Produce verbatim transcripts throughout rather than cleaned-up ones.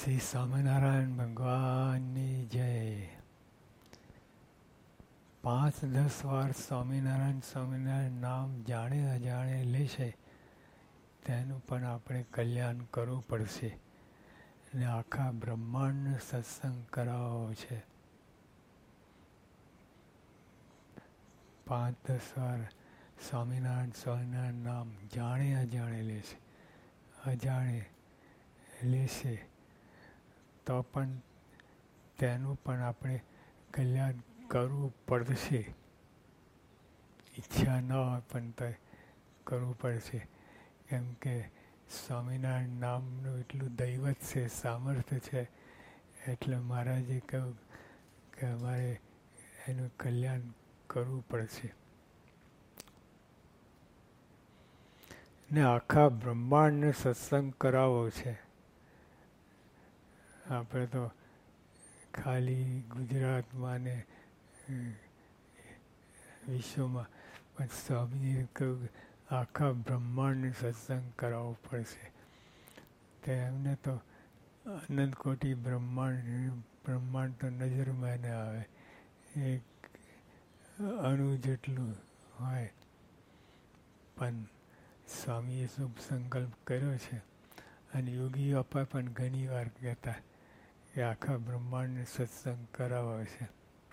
શ્રી સ્વામિનારાયણ ભગવાનની જય. પાંચ દસ વાર સ્વામિનારાયણ સ્વામિનારાયણ નામ જાણે અજાણે લેશે તેનું પણ આપણે કલ્યાણ કરવું પડશે. અને આખા બ્રહ્માંડનો સત્સંગ કરાવવો છે. પાંચ દસ વાર સ્વામિનારાયણ સ્વામિનારાયણ નામ જાણે અજાણે લેશે અજાણે લેશે તો પણ તેનું પણ આપણે કલ્યાણ કરવું પડશે. ઈચ્છા ન હોય પણ તો કરવું પડશે. કેમ કે સ્વામિનારાયણ નામનું એટલું દૈવત છે, સામર્થ્ય છે. એટલે મહારાજે કહ્યું કે અમારે એનું કલ્યાણ કરવું પડશે. ને આખા બ્રહ્માંડને સત્સંગ કરાવવો છે. આપણે તો ખાલી ગુજરાતમાં ને વિશ્વમાં પણ સ્વામીએ કહ્યું આખા બ્રહ્માંડને સત્સંગ કરાવવો પડશે. તે એમને તો અનંત કોટી બ્રહ્માંડ બ્રહ્માંડ તો નજરમાં ન આવે. એક અણુ જેટલું હોય પણ સ્વામીએ શુભ સંકલ્પ કર્યો છે. અને યોગીઓ અપા પણ ઘણી વાર કહેતા કે આખા બ્રહ્માંડને સત્સંગ કરાવવો છે.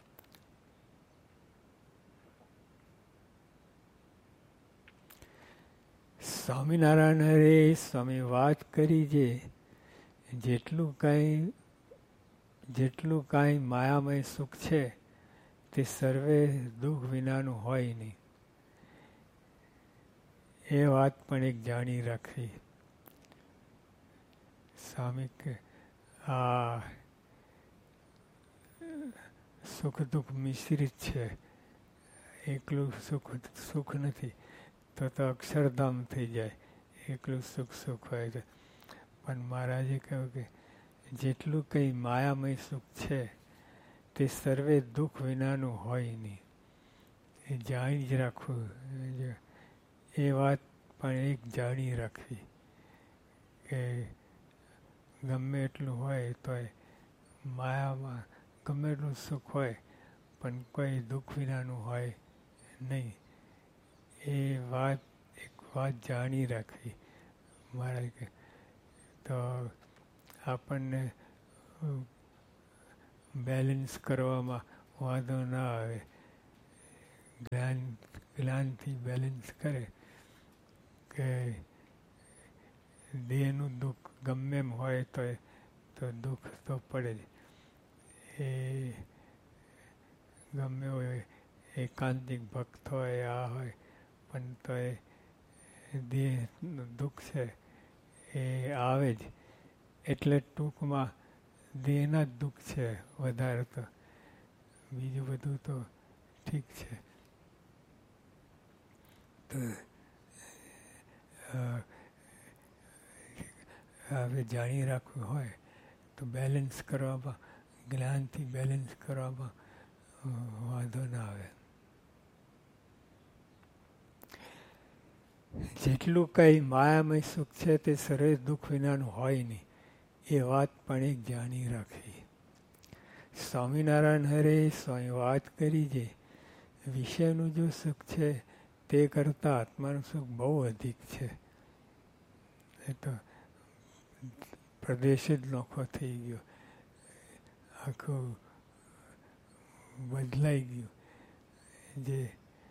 સ્વામિનારાયણ હરે સ્વામી વાત કરી છે. જેટલું કાંઈ જેટલું કાંઈ માયામય સુખ છે તે સર્વે દુઃખ વિનાનું હોય નહીં. એ વાત પણ એક જાણી રાખવી. સ્વામી કે આ સુખ દુઃખ મિશ્રિત છે, એકલું સુખ સુખ નથી. તો તો અક્ષરધામ થઈ જાય એકલું સુખ સુખ હોય છે. પણ મહારાજે કહ્યું કે જેટલું કંઈ માયામય સુખ છે તે સર્વે દુઃખ વિનાનું હોય નહીં. એ જાણી જ રાખવું. એ વાત પણ એક જાણી રાખવી કે ગમે એટલું હોય તો માયામાં ગમે એટલું સુખ હોય પણ કોઈ દુઃખ વિનાનું હોય નહીં. એ વાત એક વાત જાણી રાખવી મારે કે તો આપણને બેલેન્સ કરવામાં વાંધો ના આવે. જ્ઞાન જ્ઞાનથી બેલેન્સ કરે કે દેહનું દુઃખ ગમે એમ હોય તો તો દુઃખ તો પડે જ. એ ગમે હોય એકાંતિક ભક્ત હોય આ હોય પણ તો એ દેહનું દુઃખ છે એ આવે જ. એટલે ટૂંકમાં દેહના જ દુઃખ છે વધારે તો. બીજું બધું તો ઠીક છે. તો હવે જાણી રાખવું હોય તો બેલેન્સ કરવામાં જ્ઞાનથી બેલેન્સ કરવામાં વાંધો ના આવે. જેટલું કંઈ માયામય સુખ છે તે સર્વે દુઃખ વિનાનું હોય નહીં. એ વાત પણ એક જાણી રાખવી. સ્વામિનારાયણ હરે સ્વામી વાત કરી છે. વિષયનું જો સુખ છે તે કરતાં આત્માનું સુખ બહુ અધિક છે. એ તો પ્રદેશ જ નોખો થઈ ગયો, આખું બદલાઈ ગયું. જે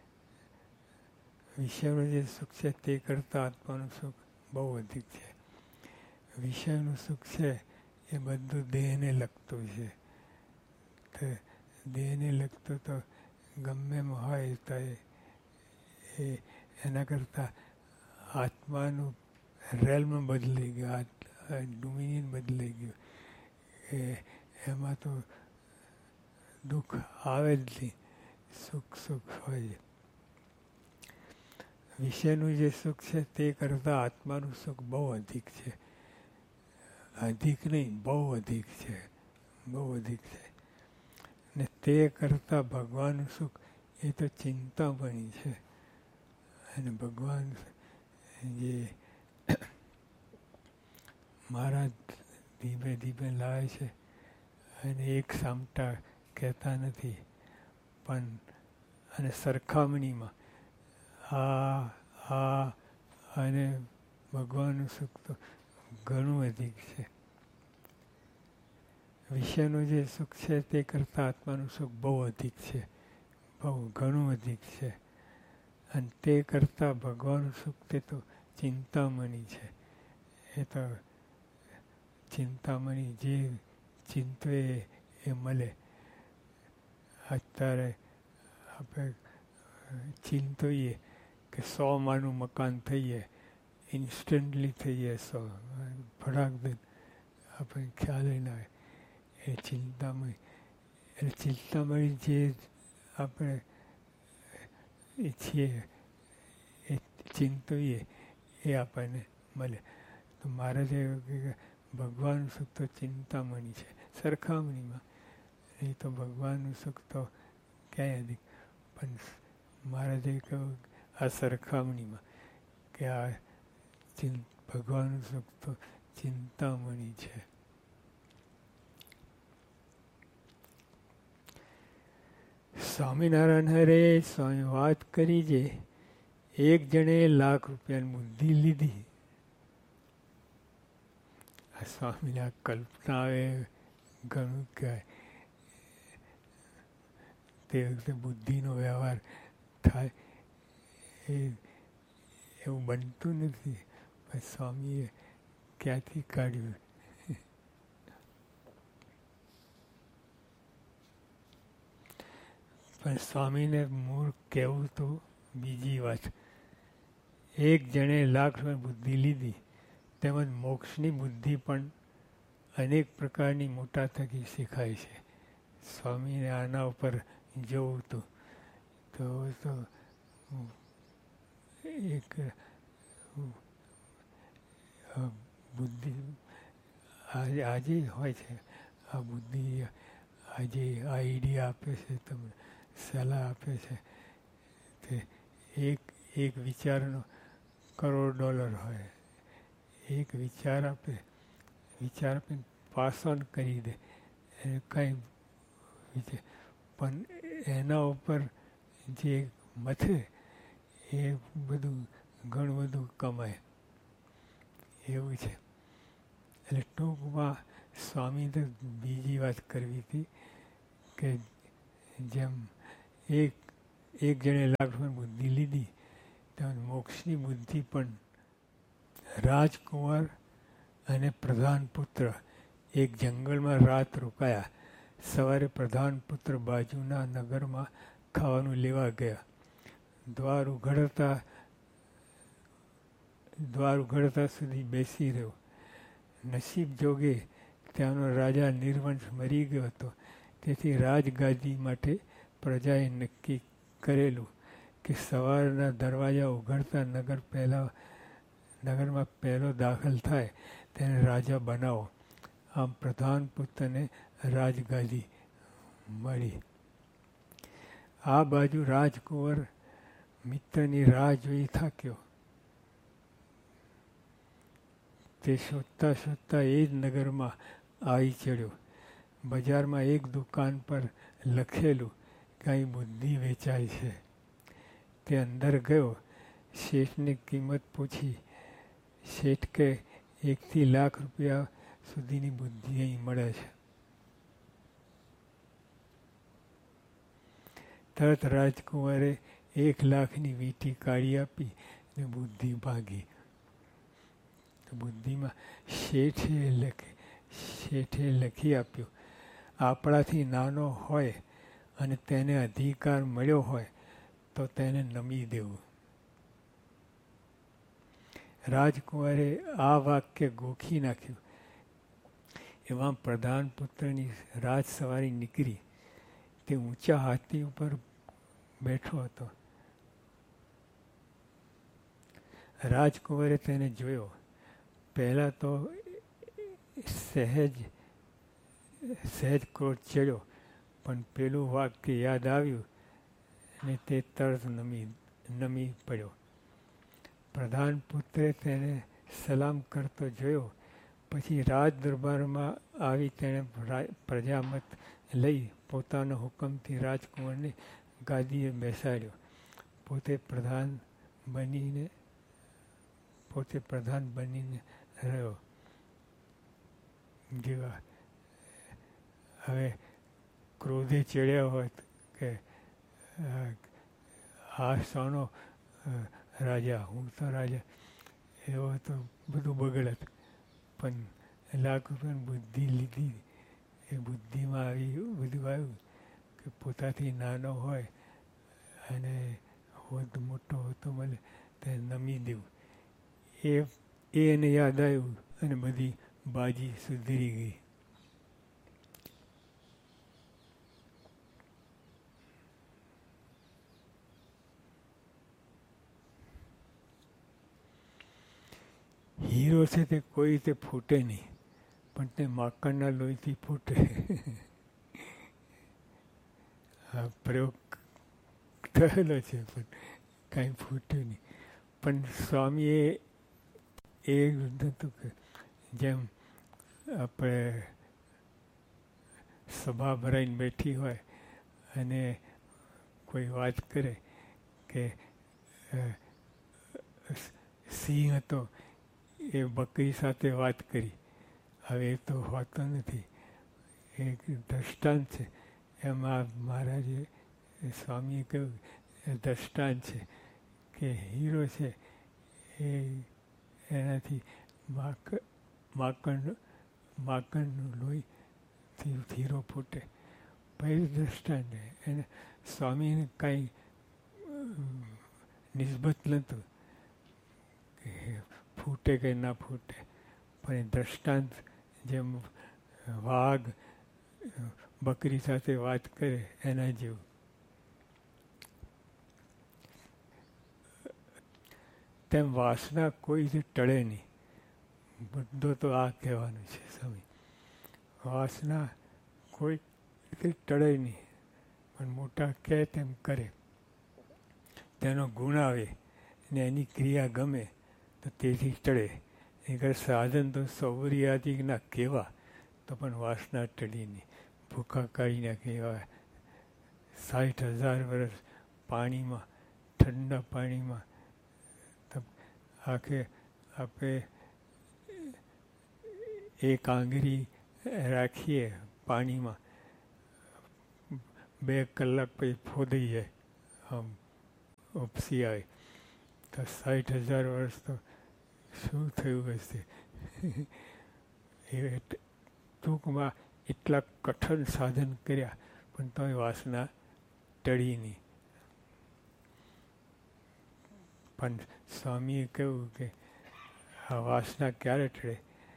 વિષયનું જે સુખ છે તે કરતાં આત્માનું સુખ બહુ અધિક છે. વિષયનું સુખ છે એ બધું દેહને લગતું છે. તો દેહને લગતું તો ગમે એમ હોય તો એ એના કરતાં આત્માનું રેલ્મ બદલાઈ ગયું, ડોમિનિયન બદલાઈ ગયું. એ એમાં તો દુઃખ આવે જ નહીં, સુખ સુખ હોય. વિષયનું જે સુખ છે તે કરતાં આત્માનું સુખ બહુ અધિક છે. અધિક નહીં, બહુ અધિક છે, બહુ અધિક છે. ને તે કરતાં ભગવાનનું સુખ એ તો ચિંતામણી છે. અને ભગવાન જે મહારાજ ધીમે ધીમે લાવે છે અને એક સામટા કહેતા નથી. પણ અને સરખામણીમાં આ આ અને ભગવાનનું સુખ તો ઘણું અધિક છે. વિષયનું જે સુખ છે તે કરતાં આત્માનું સુખ બહુ અધિક છે, બહુ ઘણું અધિક છે. અને તે કરતાં ભગવાનનું સુખ તે તો ચિંતામણી છે. એ તો ચિંતામણી જે ચિંતવે એ મળે. અત્યારે આપણે ચિંતવીએ કે સો માળનું મકાન થઈ જાય, ઇન્સ્ટન્ટલી થઈ જાય સો, ભડાક દઈને આપણે ખ્યાલ ના આવે. એ ચિંતામણી એટલે ચિંતામણી જે આપણે ઈચ્છીએ એ ચિંતવીએ એ આપણને મળે. તો મહારાજે એવું કહ્યું કે ભગવાનનું સુખ તો ચિંતામણી છે સરખામણીમાં. એ તો ભગવાનનું સુખ તો ક્યાંય નથી. પણ મહારાજે કહ્યું આ સરખામણીમાં કે આ ચિં ભગવાનનું સુખ તો ચિંતામણી છે. સ્વામિનારાયણ હરે સ્વામી વાત કરી છે. એક જણે લાખ રૂપિયાની બુદ્ધિ લીધી. આ સ્વામીના કલ્પના આવે ઘણું કહેવાય. તે વખતે બુદ્ધિનો વ્યવહાર થાય એ એવું બનતું નથી. પણ સ્વામીએ ક્યાંથી કાઢ્યું. પણ સ્વામીને મૂળ કહેવું તો બીજી વાત. એક જણે લાખ રૂપિયા બુદ્ધિ લીધી, તેમજ મોક્ષની બુદ્ધિ પણ અનેક પ્રકારની મોટા થકી શીખાય છે. સ્વામીને આના ઉપર જોવું હતું તો તો એક બુદ્ધિ આજે આજે હોય છે. આ બુદ્ધિ આજે આઈડિયા આપે છે, તમને સલાહ આપે છે. તે એક એક વિચારનો કરોડ ડોલર હોય. એક વિચાર આપે, વિચાર આપીને પાસ ઓન કરી દે એને કંઈ વિચાર. પણ એના ઉપર જે મથે એ બધું ઘણું બધું કમાય એવું છે. એટલે ટૂંકમાં સ્વામી તો બીજી વાત કરવી હતી કે જેમ એક એક જણે લાખ રૂપિયાની બુદ્ધિ લીધી, તેમ મોક્ષની બુદ્ધિ પણ રાજકુંવર અને પ્રધાનપુત્ર એક જંગલમાં રાત રોકાયા. સવારે પ્રધાનપુત્ર બાજુના નગરમાં ખાવાનું લેવા ગયા. દ્વાર ઉઘડતા દ્વાર ઉઘડતા સુધી બેસી રહ્યો. નસીબ જોગે ત્યાંનો રાજા નિર્વંશ મરી ગયો હતો. તેથી રાજગાદી માટે પ્રજાએ નક્કી કરેલું કે સવારના દરવાજા ઉઘડતા નગર પહેલાં નગરમાં પહેલો દાખલ થાય તેને રાજા બનાવો. આમ પ્રધાનપુત્રને રાજગાદી મળી. આ બાજુ રાજકુંવર મિત્રની રાહ જોઈ થાક્યો. તે શોધતા શોધતા એ જ નગરમાં આવી ચડ્યો. બજારમાં એક દુકાન પર લખેલું કે અહીં બુદ્ધિ વેચાય છે. તે અંદર ગયો. શેઠની કિંમત પૂછી. શેઠ કે એકથી લાખ રૂપિયા સુધીની બુદ્ધિ અહીં મળે છે. તરત રાજકુંવરે એક લાખની વીંટી કાઢી આપી ને બુદ્ધિ ભાગી. તો બુદ્ધિમાં શેઠે લખી શેઠે લખી આપ્યું, આપણાથી નાનો હોય અને તેને અધિકાર મળ્યો હોય તો તેને નમી દેવું. રાજકુંવરે આ વાક્ય ગોખી નાખ્યું. એમાં પ્રધાનપુત્રની રાજ સવારી નીકળી. તે ઊંચા હાથી ઉપર બેઠો હતો. રાજકુંવરે તેને જોયો. પહેલાં તો સહેજ સહેજ ક્રોધ ચડ્યો, પણ પેલું વાક્ય યાદ આવ્યું અને તે તરત નમી નમી પડ્યો. પ્રધાનપુત્રે તેને સલામ કરતો જોયો, પછી રાજ દરબારમાં આવી તેણે પ્રજામત લઈ પોતાના હુકમથી રાજકુંવરને ગાદીએ બેસાડ્યો. પોતે પ્રધાન બનીને પોતે પ્રધાન બનીને રહ્યો. જેવા હવે ક્રોધે ચડ્યા હોય કે આ સોનો રાજા, હું તો રાજા, એવો તો બધું બગડત. પણ લાખ રૂપિયાની બુદ્ધિ લીધી, એ બુદ્ધિમાં આવી બધું આવ્યું કે પોતાથી નાનો હોય અને હોદ મોટો હોતો મળે તે નમી દેવું. એ એ એને યાદ આવ્યું અને બધી બાજી સુધરી ગઈ. હીરો છે તે કોઈ રીતે ફૂટે નહીં, પણ તે માકડના લોહીથી ફૂટે. આ પ્રયોગ થયેલો છે, પણ કાંઈ ફૂટ્યું નહીં. પણ સ્વામીએ એ હતું કે જેમ આપણે સભા ભરાઈને બેઠી હોય અને કોઈ વાત કરે કે સિંહ હતો એ બકરી સાથે વાત કરી. હવે એ તો હોતો નથી, એક દ્રષ્ટાંત છે. એમાં મહારાજે સ્વામીએ કહ્યું દ્રષ્ટાંત છે કે હીરો છે એ એનાથી માક માકડ માકડનું લોહીથી હીરો ફૂટે. પહેલું દ્રષ્ટાંત એને સ્વામીને કાંઈ નિસ્બત નહોતું કે ફૂટે કે ના ફૂટે, પણ એ દ્રષ્ટાંત જેમ વાઘ બકરી સાથે વાત કરે એના જેવું. તેમ વાસના કોઈથી ટળે નહીં. બધો તો આ કહેવાનું છે સ્વામી. વાસના કોઈથી ટળે નહીં, પણ મોટા કહે તેમ કરે. તેનો ગુણ આવે ને એની ક્રિયા ગમે તો તેથી ટળે. એ સાધન તો સૌરિયાદિના કેવા તો પણ વાસના ટળી નહીં. ભૂખા કાઢી નાખે એવા સાઠ હજાર વર્ષ પાણીમાં, ઠંડા પાણીમાં આખે આપણે એક આંગળી રાખીએ પાણીમાં, બે કલાક પછી ફોદાઈ જાય, આમ ઉપસી આવે. તો સાઠ હજાર વર્ષ તો શું થયું હશે. એ ટૂંકમાં એટલા કઠણ સાધન કર્યા પણ તોય વાસના ટળી નહીં. પણ સ્વામીએ કહ્યું કે આ વાસના ક્યારે ટળે?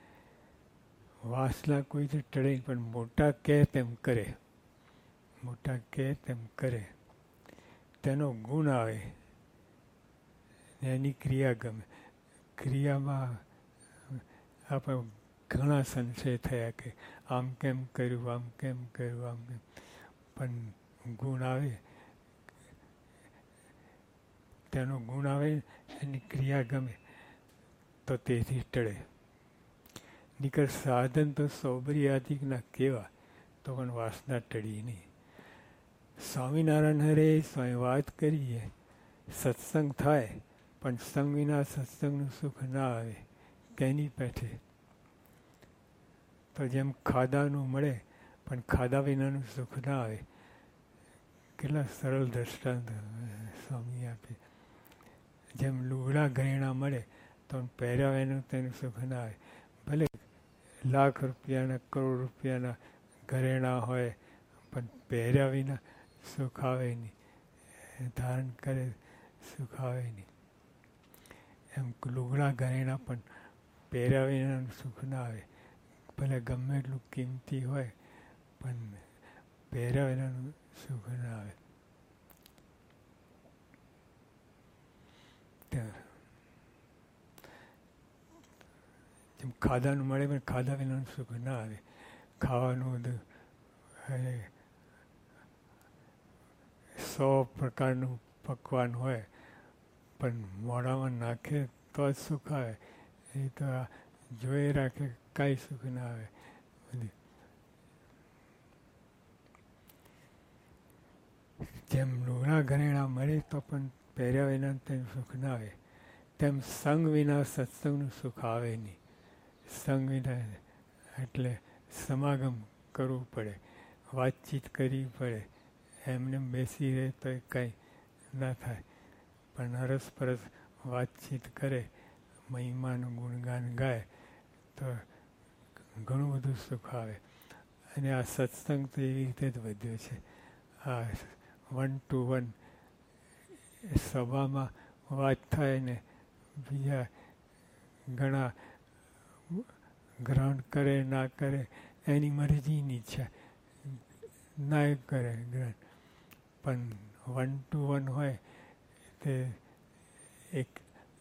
વાસના કોઈથી ટળે પણ મોટા કહે તેમ કરે. મોટા કહે તેમ કરે. તેનો ગુણ આવે ને એની ક્રિયા ગમે. ક્રિયામાં આપણે ઘણા સંશય થયા કે આમ કેમ કર્યું, આમ કેમ કર્યું, આમ કેમ. પણ ગુણ આવે, તેનો ગુણ આવે, એની ક્રિયા ગમે તો તેથી ટળે. નીકળ સાધન તો સૌબરિયાદિકના કેવા તો પણ વાસના ટળી નહીં. સ્વામિનારાયણ હરે સ્વામી વાત કરીએ, સત્સંગ થાય પણ સંગ વિના સત્સંગનું સુખ ના આવે. કેની પેઠે? તો જેમ ખાધાનું મળે પણ ખાધા વિનાનું સુખ ના આવે. કેટલા સરળ દ્રષ્ટાંત સ્વામી આપે. જેમ લુગડા ઘરેણા મળે તો પહેર્યા એનું તેનું સુખ ના આવે. ભલે લાખ રૂપિયાના કરોડ રૂપિયાના ઘરેણા હોય પણ પહેર્યા વિના સુખ આવે નહીં, ધારણ કરે સુખ આવે નહીં. એમ લુગડા ઘરેણા પણ પહેર્યા વિનાનું સુખ ના આવે. ભલે ગમે એટલું કિંમતી હોય પણ પહેર્યા વિનાનું સુખ ના આવે. જેમ ખાધાનું મળે પણ ખાધા વિનાનું સુખ ના આવે. ખાવાનું બધું સો પ્રકારનું પકવાન હોય પણ મોઢામાં નાખે તો જ સુખ આવે. એ તો જોઈ રાખે કાંઈ સુખ ના આવે. બધી જેમ લુગડા ઘરેણા મળે તો પણ પહેર્યા વિના તેમ સુખ ના આવે, તેમ સંગ વિના સત્સંગનું સુખ આવે નહીં. સંગ વિના એટલે સમાગમ કરવું પડે, વાતચીત કરવી પડે. એમને બેસી રહે તો એ કંઈ ના થાય, પણ અરસપરસ વાતચીત કરે, મહિમાનું ગુણગાન ગાય તો ઘણું બધું સુખ આવે. અને આ સત્સંગ તો એવી રીતે જ વધ્યો છે. આ વન ટુ વન સભામાં વાત થાય ને બીજા ઘણા ગ્રહણ કરે ના કરે એની મરજીની ઈચ્છા, ના કરે ગ્રહણ, પણ વન ટુ વન હોય તે એક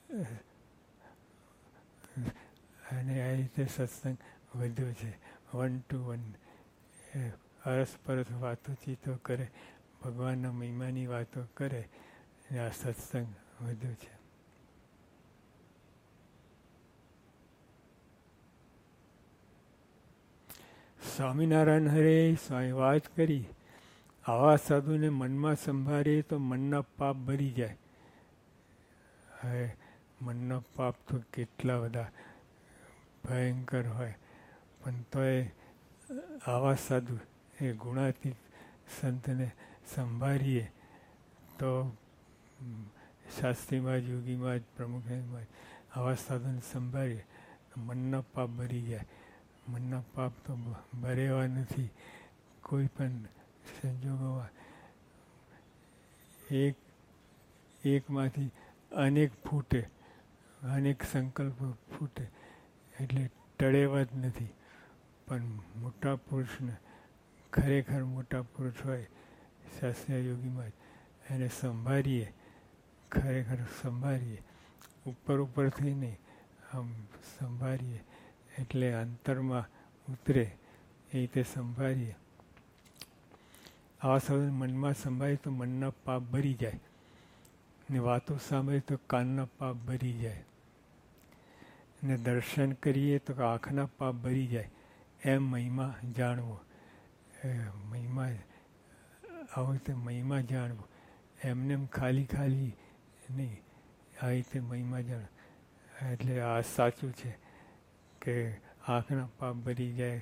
અને આ રીતે સત્સંગ વધ્યો છે. વન ટુ વન અરસપરસ વાતો ચીતો કરે, ભગવાનના મહિમાની વાતો કરે, અને આ સત્સંગ વધ્યો છે. સ્વામિનારાયણ હરે સ્વામી વાત કરી, આવા સાધુને મનમાં સંભાળીએ તો મનના પાપ ભરી જાય. હવે મનના પાપ તો કેટલા બધા ભયંકર હોય, પણ તોય આવા સાધુ એ ગુણાતીત સંતને સંભાળીએ તો શાસ્ત્રીમાં જ યોગીમાં જ પ્રમુખમાં જ આવા સાધુને સંભાળીએ મનના પાપ ભરી જાય. મનના પાપ તો ભરેવા નથી કોઈ પણ સંજોગોમાં. એક એકમાંથી અનેક ફૂટે, અનેક સંકલ્પો ફૂટે એટલે ટળેવા જ નથી. પણ મોટા પુરુષને ખરેખર મોટા પુરુષ હોય શાસ્ત્રીય યોગીમાં જ એને સંભાળીએ, ખરેખર સંભાળીએ, ઉપર ઉપરથી નહીં, આમ સંભાળીએ એટલે અંતરમાં ઉતરે એ રીતે સંભાળીએ. આવા સમય મનમાં સંભાળીએ તો મનના પાપ ભરી જાય, ને વાતો સાંભળીએ તો કાનના પાપ ભરી જાય, ને દર્શન કરીએ તો આંખના પાપ ભરી જાય. એમ મહિમા જાણવો, મહિમા આવો રીતે મહિમા જાણવો, એમને એમ ખાલી ખાલી નહીં, આ રીતે મહિમા જાણવો. એટલે આ સાચું છે કે આંખના પાપ ભરી જાય,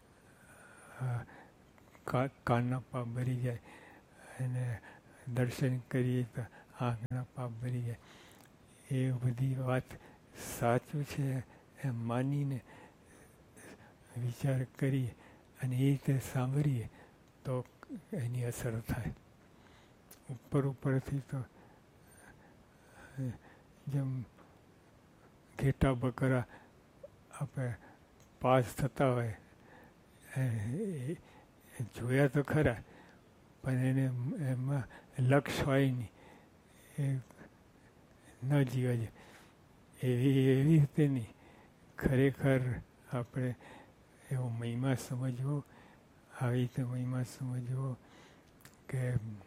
કાનના પાપ ભરી જાય, અને દર્શન કરીએ તો આંખના પાપ ભરી જાય. એ બધી વાત સાચું છે એમ માનીને વિચાર કરીએ અને એ રીતે સાંભળીએ તો એની અસર થાય. ઉપર ઉપરથી તો જેમ ઘેટા બકરા આપણે પાસ થતા હોય જોયા તો ખરા, પણ એને એમાં લક્ષ હોય નહીં, એ ન જીવા જાય. એવી એવી રીતે નહીં, ખરેખર આપણે એવો મહિમા સમજવો, આવી રીતે મહિમા સમજવો કે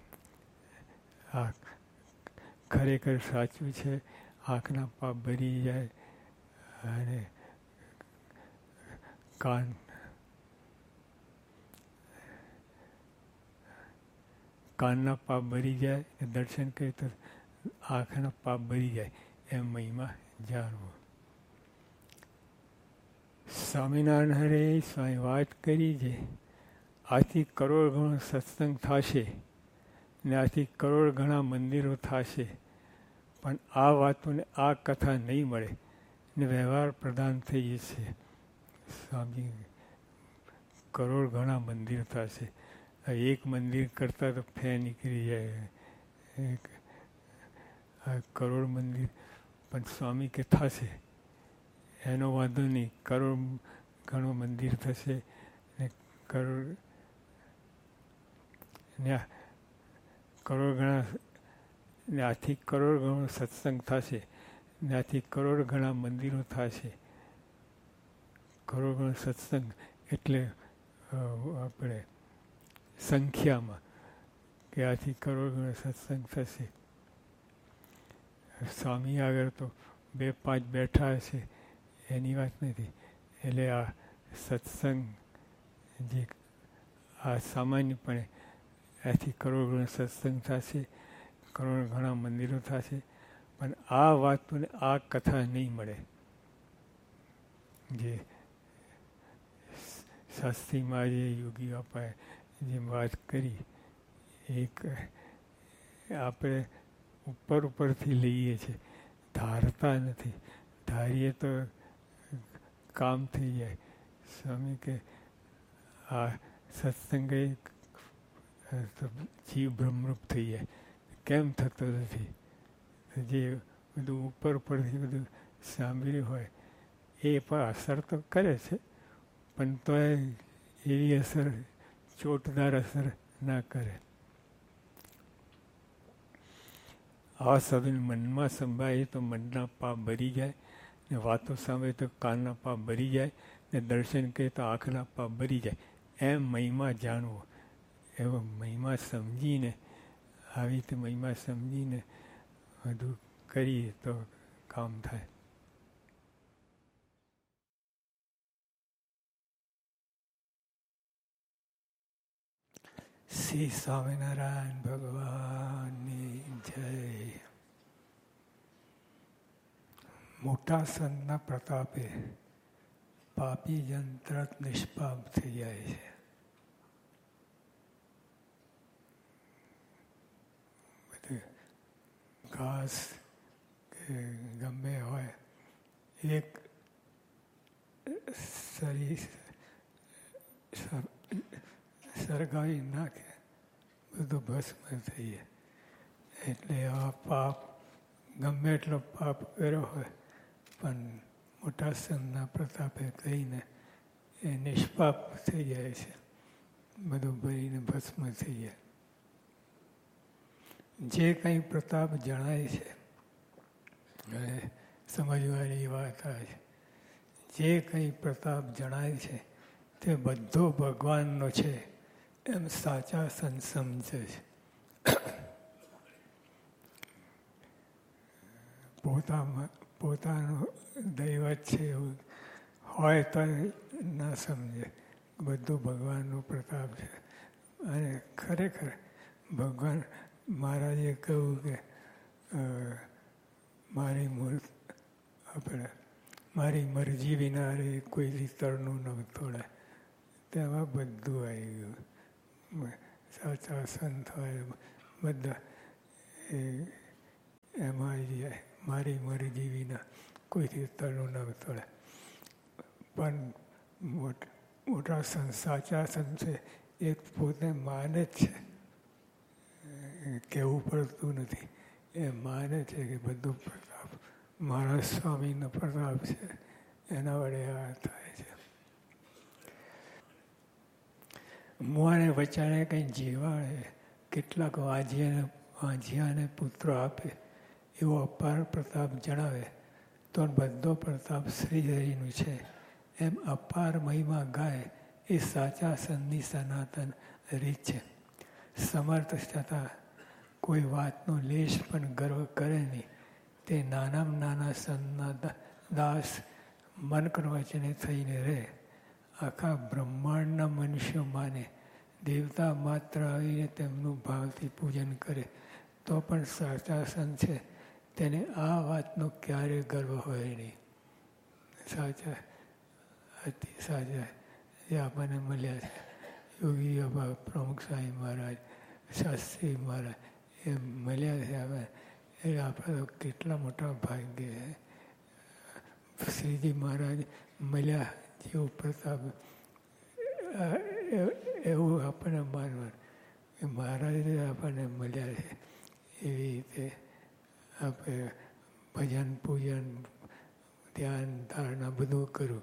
આ ખરેખર સાચું છે. આંખના પાપ ભરી જાય અને કાન કાનના પાપ ભરી જાય, દર્શન કરીએ તો આંખના પાપ ભરી જાય. એમ મહિમા જાણવો. સ્વામિનારાયણ હરે સ્વામી વાત કરી છે. આથી કરોડ ગણો સત્સંગ થશે ને આથી કરોડ ઘણા મંદિરો થશે, પણ આ વાતોને આ કથા નહીં મળે ને વ્યવહાર પ્રધાન થઈ જશે. સ્વામી કરોડ ઘણા મંદિર થશે, એક મંદિર કરતાં તો ફે નીકળી જાય. એક કરોડ મંદિર પણ સ્વામી કે થશે એનો વાંધો નહીં, કરોડ ઘણો મંદિર થશે ને કરોડ ને કરોડ ઘણા ને આથી કરોડ ઘણો સત્સંગ થશે ને આથી કરોડ ઘણા મંદિરો થશે. કરોડ ઘણો સત્સંગ એટલે આપણે સંખ્યામાં કે આથી કરોડ ઘણો સત્સંગ થશે. સ્વામી આગળ તો બે પાંચ બેઠા હશે એની વાત નથી, એટલે આ સત્સંગ જે આ સામાન્યપણે આથી કરોડ ગણા સત્સંગ થશે, કરોડ ઘણા મંદિરો થશે, પણ આ વાતોને આ કથા નહીં મળે. જે શાસ્ત્રીમાં જે યોગી બાપાએ જે વાત કરી, એક આપણે ઉપર ઉપરથી લઈએ છીએ, ધારતા નથી. ધારીએ તો કામ થઈ જાય. સ્વામી કે આ સત્સંગે જીવ બ્રહ્મરૂપ થઈ જાય. કેમ થતો નથી? જે બધું ઉપર ઉપરથી બધું સાંભળ્યું હોય એ પણ અસર તો કરે છે, પણ તો એવી અસર ચોટદાર અસર ના કરે. આ શબ્દ મનમાં સંભાળીએ તો મનના પાપ ભરી જાય, ને વાતો સાંભળે તો કાનના પાપ ભરી જાય, ને દર્શન કરીએ તો આંખના પાપ ભરી જાય. એમ મહિમા જાણવો, એવો મહિમા સમજીને, આવી રીતે મહિમા સમજીને બધું કરીએ તો કામ થાય. શ્રી સ્વામિનારાયણ ભગવાનની જય. મોટા સંતના પ્રતાપે પાપી જન તરત નિષ્પાપ થઈ જાય છે. બધું ઘાસ કે ગમે હોય, એક શરીર સરગાવી નાખે, બધું ભસ્મ થઈ જાય. એટલે આ પાપ ગમે એટલો પાપ કર્યો હોય, પણ મોટા સંતના પ્રતાપે કહીને એ નિષ્પાપ થઈ જાય છે. બધું ભરીને ભસ્મ થઈ જાય. જે કંઈ પ્રતાપ જણાય છે, હવે સમજવાની વાત આવે છે, જે કંઈ પ્રતાપ જણાય છે તે બધો ભગવાનનો છે એમ સાચા સંત સમજે છે. પોતામાં પોતાનું દૈવત છે એવું હોય તો ના સમજે. બધું ભગવાનનો પ્રતાપ છે. અને ખરેખર ભગવાન મહારાજે કહ્યું કે મારી મૂર્ત આપણે મારી મરજી વિના રે કોઈ તરનું ન તોડાય. તેમાં બધું આવી ગયું. સાચા સંત હોય બધા એ એમાં આવી જાય. મારી મરજી વિના કોઈથી તરનું ન તોડાય. પણ મોટા સંત સાચા સંત છે એ પોતે માને જ છે, કહેવું પડતું નથી. એ માને છે કે બધું પ્રતાપ મારા સ્વામીનો પ્રતાપ છે, એના વડે આ થાય છે. મુઆને વચાણે કંઈ જીવાડે, કેટલાક વાંજિયાને વાંજિયાને પુત્રો આપે, એવો અપાર પ્રતાપ જણાવે તો બધો પ્રતાપ શ્રીહરિનું છે એમ અપાર મહિમા ગાય એ સાચા સંતની સનાતન રીત છે. સમર્થ છતાં કોઈ વાતનો લેશ પણ ગર્વ કરે નહીં, તે નાનામાં નાના સંતના દાસ મન વચને થઈને રહે. આખા બ્રહ્માંડના મનુષ્યો માને, દેવતા માત્ર આવીને તેમનું ભાવથી પૂજન કરે તો પણ સાચા સંત છે તેને આ વાતનો ક્યારેય ગર્વ હોય નહીં. સાચા અતિ સાચા જે આપણને મળ્યા છે, યોગી બાબા, પ્રમુખ સ્વામી મહારાજ, શાસ્ત્રી મહારાજ, એ મળ્યા છે આપણે, એ આપણે તો કેટલા મોટા ભાગ્ય છે. શ્રીજી મહારાજ મળ્યા જેવું પ્રતાપ એવું આપણને માનવાનું કે મહારાજ આપણને મળ્યા છે. એવી રીતે આપણે ભજન પૂજન ધ્યાન ધારણા બધું કરું.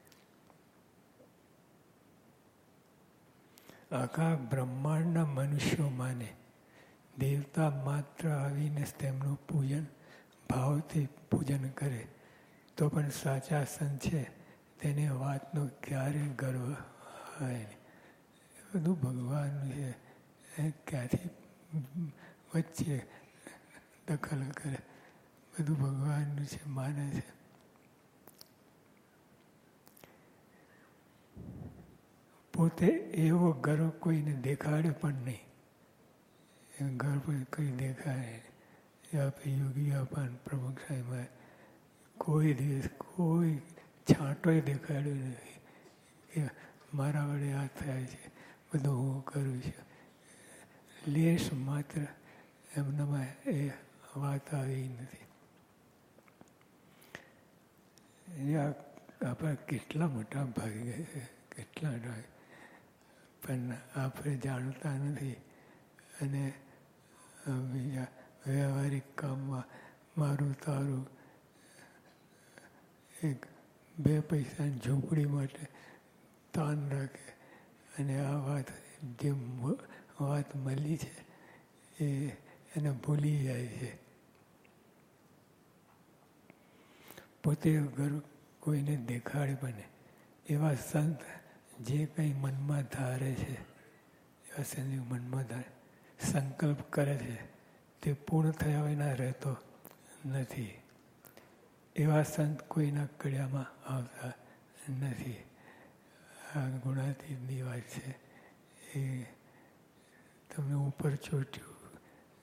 આખા બ્રહ્માંડના મનુષ્યો માને, દેવતા માત્ર આવીને તેમનું પૂજન ભાવથી પૂજન કરે તો પણ સાચા સંત છે તેને વાતનો ક્યારેય ગર્વ હોય નહીં. બધું ભગવાનનું છે, એ ક્યાંથી વચ્ચે દખલ કરે. બધું ભગવાનનું છે, માને છે. પોતે એવો ગર્વ કોઈને દેખાડે પણ નહીં. એ ગર્વ કંઈ દેખાડે આપણે યોગી અપાન પ્રમુખ સાહેબમાં કોઈ દિવસ કોઈ છાંટોય દેખાડ્યો નથી કે મારા વડે આ થાય છે, બધું હું કરું છું. લેશ માત્ર એમનામાં એ વાત આવી નથી. આપણા કેટલા મોટા ભાગ્ય છે, કેટલા ભાગ પણ આપણે જાણતા નથી. અને બીજા વ્યવહારિક કામમાં મારું તારું એક બે પૈસાની ઝૂંપડી માટે તાન રાખે અને આ વાત જે વાત મળી છે એ એને ભૂલી જાય છે. પોતે ગર્વ કોઈને દેખાડે બને એવા સંત જે કંઈ મનમાં ધારે છે, એવા સંત મનમાં ધારે સંકલ્પ કરે છે તે પૂર્ણ થયા વિના રહેતો નથી. એવા સંત કોઈના કડિયામાં આવતા નથી. આ ગુણાતીતની વાત છે. એ તમે ઉપર ચોટ્યું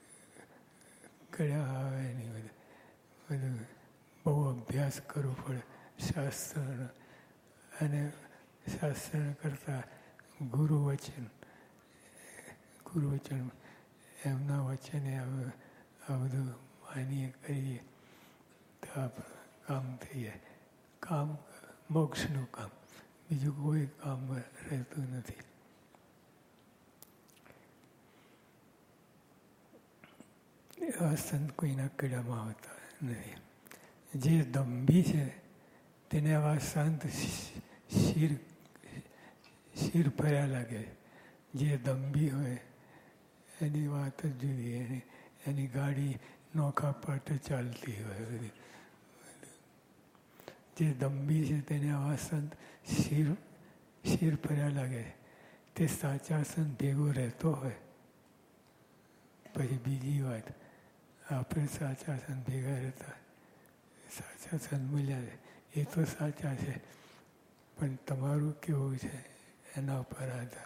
કડિયા આવે નહીં, બધું બધું બહુ અભ્યાસ કરવો પડે શાસ્ત્રનો. અને શાસ્ત્ર કરતાં ગુરુ વચન ગુરુ વચન એમના વચને આ બધું માનીએ કરીએ તો આપણું કામ થઈ જાય. કામ મોક્ષનું કામ, બીજું કોઈ કામ રહેતું નથી. એવા સંત કોઈના કડામાં આવતા નથી. જે દંભી છે તેને આવા સંત શિર શિર ફર્યા લાગે. જે દંભી હોય એની વાત જ જુદી, એની એની ગાડી નોખા પાટે ચાલતી હોય બધી. જે દંભી છે તેને આવા સંત શિર શિર ફર્યા લાગે. તે સાચા સંત ભેગો રહેતો હોય. પછી બીજી વાત, આપણે સાચા સંત ભેગા રહેતા, સાચા સંત મળ્યા એ તો સાચા છે, પણ તમારું કેવું છે એના ઉપર આધાર.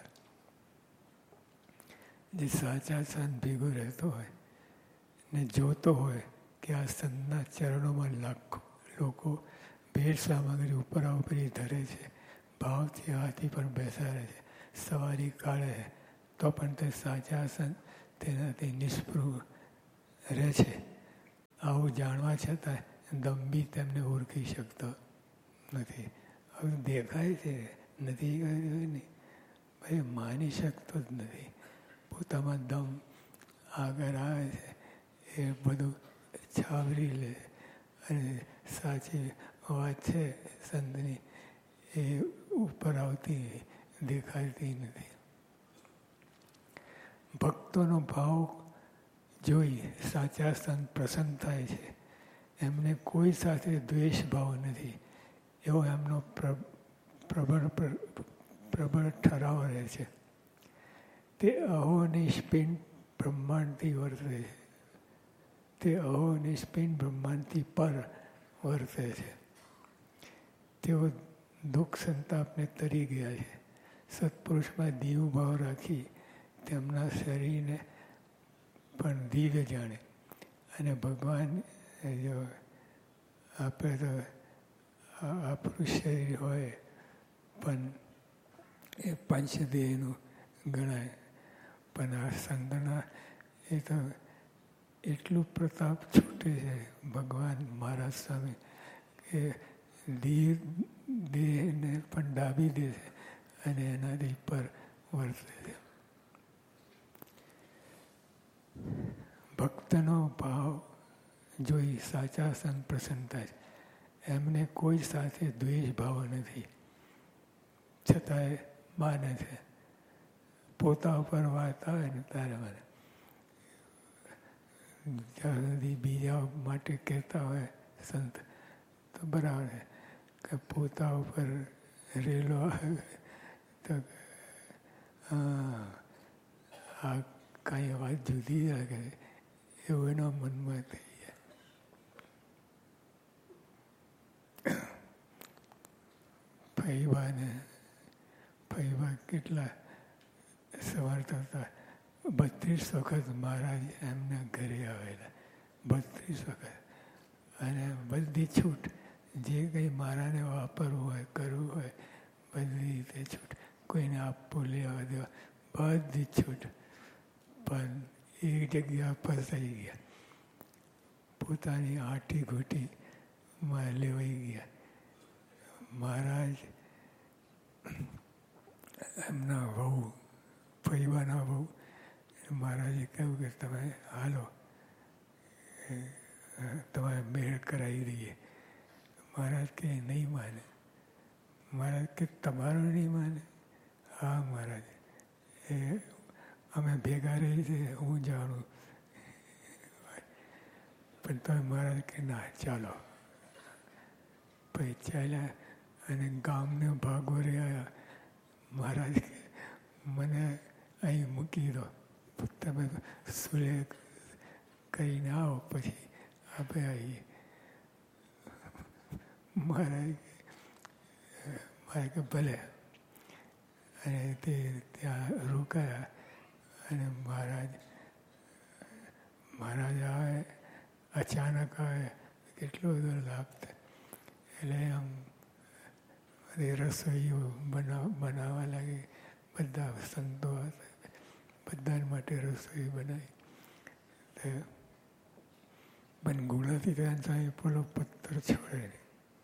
જે સાચા સંત ભેગો રહેતો હોય ને જોતો હોય કે આ સંતના ચરણોમાં લાખો લોકો ભેટ સામગ્રી ઉપરા ઉપરી ધરે છે, ભાવથી હાથી પણ બેસાડે છે, સવારી કાઢે છે, તો પણ તે સાચા સંત તેનાથી નિષ્પૃહ રહે છે. આવું જાણવા છતાં દંભી તેમને ઓળખી શકતો નથી. હવે દેખાય છે નથી કર્યું નહીં, ભાઈ માની શકતો જ નથી. પોતામાં દમ આગળ આવે છે એ બધું છાવરી લે અને સાચી વાત છે સંતની એ ઉપર આવતી દેખાતી નથી. ભક્તોનો ભાવ જોઈ સાચા સંત પ્રસન્ન થાય છે. એમને કોઈ સાથે દ્વેષ ભાવ નથી એવો એમનો પ્રબળ પ્રબળ ઠરાવ રહે છે. તે અહોનિષ્પિંડ બ્રહ્માંડથી વર્તે છે. તે અહોનિષ્પિંડ બ્રહ્માંડથી પર વર્તે છે. તેઓ દુઃખ સંતાપને તરી ગયા છે. સત્પુરુષમાં દીવ ભાવ રાખી તેમના શરીરને પણ દિવ્ય જાણે. અને ભગવાન જો આપણે તો આપણું શરીર હોય પણ એ પંચદેહનું ગણાય. પણ આ સંતના એ તો એટલું પ્રતાપ છૂટે છે ભગવાન મહારાજ સ્વામી કે દેહ દેહને પણ ડાબી દે છે અને એનાથી પર વર્તે છે. ભક્તનો ભાવ જોઈ સાચા સંત પ્રસન્ન થાય છે. એમને કોઈ સાથે દ્વેષ ભાવ નથી, છતાંય માને છે. પોતા ઉપર વાત આવે ને તારે મને જ્યાં સુધી બીજા માટે કહેતા હોય સંત તો બરાબર છે, કે પોતા ઉપર રેલો આવે તો હા આ કાંઈ વાત જુદી લાગે એવું એના મનમાં થઈ જાય. ફૈબાને ફૈબા કેટલા સવાર થતા બત્રીસ વખત મહારાજ એમના ઘરે આવેલા, બત્રીસ વખત. અને બધી છૂટ, જે કંઈ મહારાજને વાપરવું હોય, કરવું હોય, બધી રીતે છૂટ. કોઈને આપવું, લેવા દેવા, બધી છૂટ. પણ એક જગ્યા પર થઈ ગયા, પોતાની આંટી ઘૂંટીમાં લેવાઈ ગયા. મહારાજ એમના વહુ, ફૈવાના વહુ, મહારાજે કહ્યું કે તમે હાલો, તમારે મેળ કરાવી દઈએ. મહારાજ કે નહીં માને. મહારાજ કે તમારું નહીં માને? હા મહારાજ, એ અમે ભેગા રહી છે, હું જાણું. પણ તમે મહારાજ કે ના, ચાલો. પછી ચાલ્યા અને ગામને ભાગોળે આવ્યા. મહારાજ કે મને અહીં મૂકી દો, તમે સુલે કરીને આવો, પછી આપણે આવીએ. મહારાજ મહારાજ કે ભલે. અને તે ત્યાં રોકાયા. અને મહારાજ મહારાજ આવે, અચાનક આવે, કેટલો બધો લાભ થાય. એટલે આમ બધી રસોઈઓ બનાવ બનાવવા લાગી. બધા સંતો બધા માટે રસોઈ બનાવી. પણ ગુણાથી ત્યાં પેલો પથ્થર છોડે નહીં.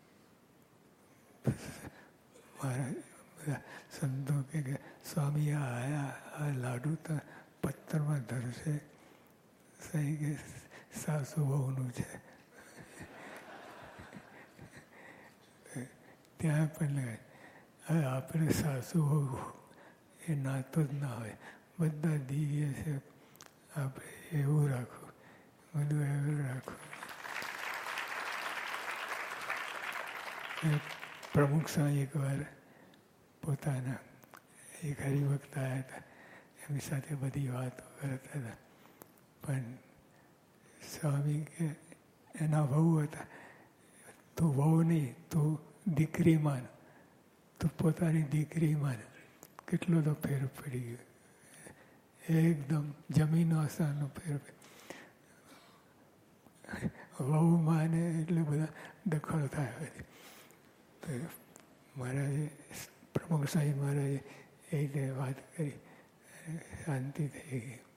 મહારાજ બધા સંતો કે સ્વામી આ આયા, આ લાડુ તો પથ્થરમાં ધરશે. સહી કે સાસુ વહુનું છે. ત્યાં પણ હવે આપણે સાસુ વહુ એ નાતો જ ના હોય. બધા દિવ્ય છે, આપણે એવું રાખવું, બધું એવું રાખવું. પ્રમુખ સ્વામી એકવાર પોતાના એક હરિભક્ત આવ્યા હતા, એમની સાથે બધી વાતો કરતા હતા. પણ સ્વામી કે એના વહુ હતા, તું વહુ નહીં, તું દીકરી માન, તું પોતાની દીકરી માન. કેટલો તો ફેર પડી ગયો, એકદમ જમીન આસમાનનો ફેર. વહુ માને એટલે બધા દખલ થાય. તો મહારાજે પ્રમુખ સ્વામી મહારાજે એ રીતે વાત કરી, શાંતિ થઈ ગઈ.